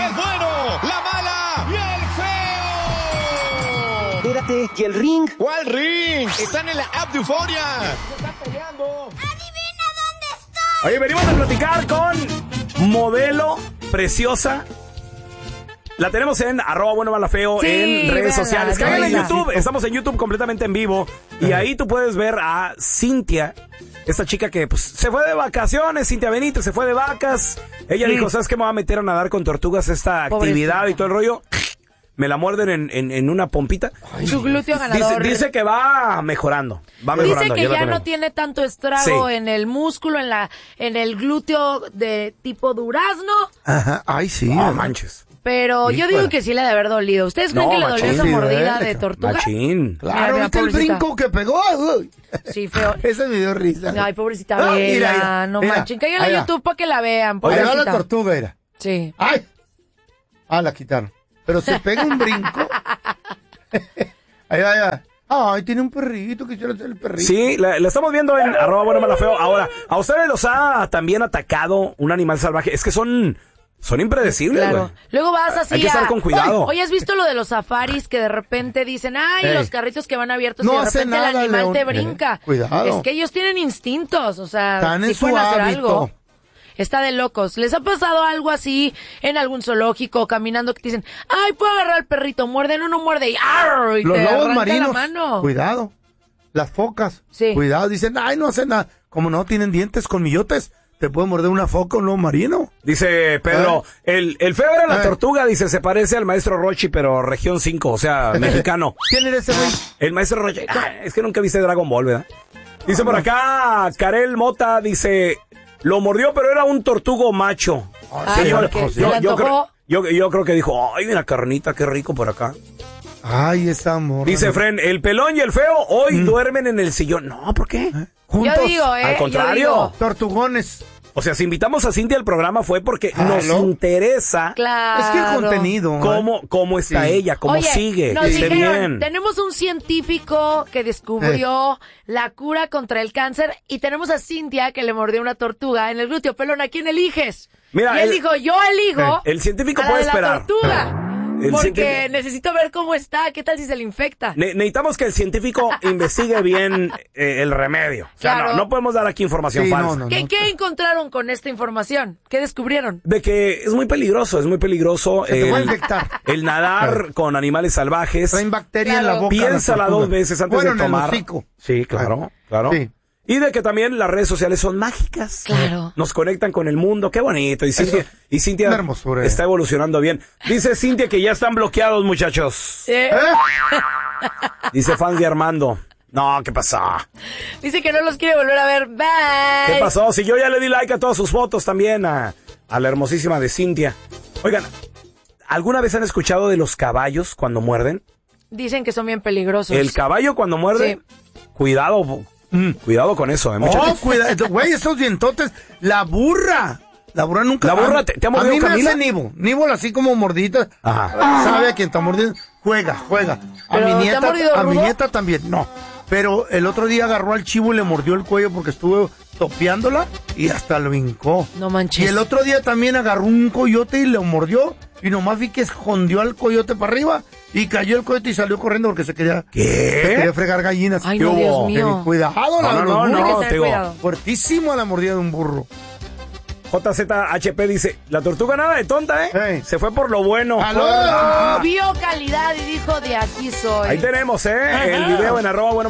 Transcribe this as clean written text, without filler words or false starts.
el bueno, la mala y el feo. Espérate, ¿y el ring? ¿Cuál ring? Están en la app de Euforia. Se están peleando. ¡Adivina dónde estoy! Oye, venimos a platicar con Modelo Preciosa. La tenemos en @buenomalafeo Sí, en redes véanla, sociales. Cáiganle en véanla. YouTube. Estamos en YouTube completamente en vivo. Y ahí tú puedes ver a Cintia, esta chica que pues se fue de vacaciones. Cintia Benítez se fue de vacas. Ella dijo, ¿sabes qué? Me voy a meter a nadar con tortugas esta actividad y todo el rollo. Me la muerden en una pompita. Su glúteo ganador. Dice que va mejorando. Va mejorando. Dice que ya lo no tenemos. tiene tanto estrago Sí. en el músculo, en el glúteo de tipo durazno. Ajá, ay, sí. No ¿verdad? manches. Pero yo digo que sí le ha de haber dolido. ¿Ustedes creen No, que le dolió machín. esa mordida Sí, de tortuga? Machín. Claro, Mira, ¿viste el pobrecita. brinco que pegó? Uy. Sí, feo. Ese me dio risa. Ay, pobrecita Ah, Vela. mira, No mira. manchen. Cáiganle Ahí a va. YouTube para que la vean. Oye, Pobrecita. la tortuga era. Sí. ¡Ay! Ah, la quitaron. Pero se pega un brinco. Ahí va. Ay, tiene un perrito, quisiera ser el perrito. Sí, la estamos viendo en @buenomalafeo. Ahora, ¿a ustedes los ha también atacado un animal salvaje? Es que son impredecibles, güey. Claro. Luego vas así Hay que estar con cuidado. Oye, ¿has visto lo de los safaris que de repente dicen, ay, Ey. los carritos que van abiertos No y de hace repente nada, el animal León. te brinca? Cuidado. Es que ellos tienen instintos, o sea, Están en sí su pueden hacer hábito. algo. Está de locos. ¿Les ha pasado algo así en algún zoológico, caminando, que te dicen, ay, puedo agarrar al perrito, muerde, no muerde, y, ¡arr! Y Los te lobos arranca marinos. la mano? Cuidado. Las focas. Sí. Cuidado. Dicen, ay, no hacen nada. Como no tienen dientes, colmillotes, te puede morder una foca o un lobo marino. Dice Pedro, el feo era la Eh. tortuga, dice, se parece al maestro Rochi, pero región 5, o sea, mexicano. ¿Quién era ese güey? El maestro Rochi. Es que nunca viste Dragon Ball, ¿verdad? Dice por acá, Karel Mota, dice, lo mordió, pero era un tortugo macho. Ay, Sí, porque se le antojó. yo creo que dijo, ay, mira carnita, qué rico por acá. Ay, esa morra. Dice Fren, el pelón y el feo hoy duermen en el sillón. No, ¿por qué? Juntos. Yo digo, Al yo contrario. digo. Tortugones. O sea, si invitamos a Cintia al programa fue porque nos ¿no? interesa Claro. Es que el contenido. cómo está Sí. ella, cómo Oye, sigue, nos que esté dijeron, bien. tenemos un científico que descubrió la cura contra el cáncer y tenemos a Cintia que le mordió una tortuga en el glúteo. Pelón, ¿a quién eliges? Mira, y él dijo, yo elijo el científico a la puede de esperar. la tortuga. El Porque científico- necesito ver cómo está, qué tal si se le infecta. Necesitamos que el científico investigue bien el remedio. O sea, Claro. no podemos dar aquí información Sí, falsa. no. ¿Qué encontraron con esta información? ¿Qué descubrieron? De que es muy peligroso Se te puede infectar. el nadar con animales salvajes. Traen bacteria en la Claro. boca. Piénsala la tortuga. 2 veces antes Bueno, de en el tomar. hocico. Sí, claro. Sí. Y de que también las redes sociales son mágicas. Claro. Nos conectan con el mundo. Qué bonito. Y Cintia una hermosura. está evolucionando bien. Dice Cintia que ya están bloqueados, muchachos. Dice fans de Armando. No, ¿qué pasó? Dice que no los quiere volver a ver. Bye. ¿Qué pasó? Si yo ya le di like a todas sus fotos también a la hermosísima de Cintia. Oigan, ¿alguna vez han escuchado de los caballos cuando muerden? Dicen que son bien peligrosos. El caballo cuando muerde, cuidado con eso, Oh, cuidado, güey, esos dientotes. La burra nunca. ¿La burra te ha mordido, A mí me Camila? hace Nivo así como mordita. Ajá. Sabe a quién está mordiendo. Juega. A ¿Pero mi te ha mordido nieta, rudo? también. No. Pero el otro día agarró al chivo y le mordió el cuello porque estuvo topeándola y hasta lo hincó. No manches. Y el otro día también agarró un coyote y le mordió. Y nomás vi que escondió al coyote para arriba. Y cayó el coyote y salió corriendo porque se quería fregar gallinas. Ay, ¿Qué no, hubo? Dios mío. Cuidado, No, los burros. Hay que tener digo, cuidado. Fuertísimo a la mordida de un burro. JZHP dice, la tortuga nada de tonta, ¿eh? Hey. Se fue por lo bueno. ¡Aló! Vio calidad y dijo, de aquí soy. Ahí tenemos, ¿eh? El video en @bueno